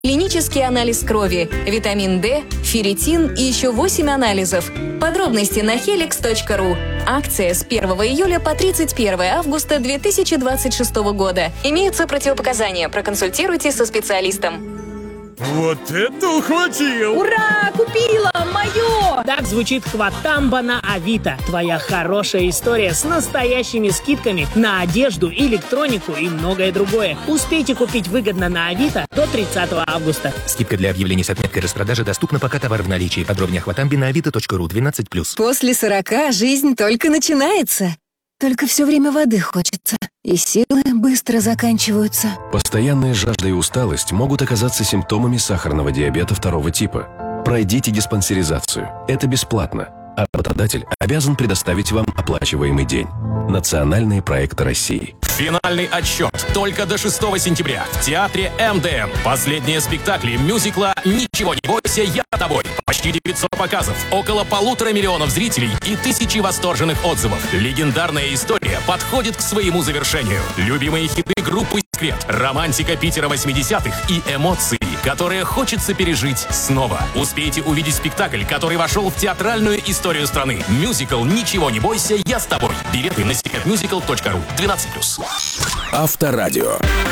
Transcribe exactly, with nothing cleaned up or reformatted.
Клинический анализ крови, витамин D, ферритин и еще восемь анализов. Подробности на хеликс точка ру. Акция с первого июля по тридцать первое августа две тысячи двадцать шестого года. Имеются противопоказания. Проконсультируйтесь со специалистом. Вот это ухватил! Ура! Купила! Мое! Так звучит Хватамба на Авито. Твоя хорошая история с настоящими скидками на одежду, электронику и многое другое. Успейте купить выгодно на Авито до тридцатого августа. Скидка для объявлений с отметкой распродажи доступна, пока товар в наличии. Подробнее о Хватамбе на авито точка ру. двенадцать плюс. После сорока жизнь только начинается. Только все время воды хочется, и силы быстро заканчиваются. Постоянная жажда и усталость могут оказаться симптомами сахарного диабета второго типа. Пройдите диспансеризацию. Это бесплатно. А работодатель обязан предоставить вам оплачиваемый день. Национальные проекты России. Финальный отсчет только до шестого сентября в театре эм дэ эм. Последние спектакли мюзикла «Ничего не бойся, я тобой». Почти девятьсот показов, около полутора миллионов зрителей и тысячи восторженных отзывов. Легендарная история подходит к своему завершению. Любимые хиты группы «Секрет», романтика Питера восьмидесятых и эмоции, которые хочется пережить снова. Успейте увидеть спектакль, который вошел в театральную историю страны. Мюзикл «Ничего не бойся, я с тобой». Билеты на секрет мюзикл точка ру. двенадцать плюс. Авторадио.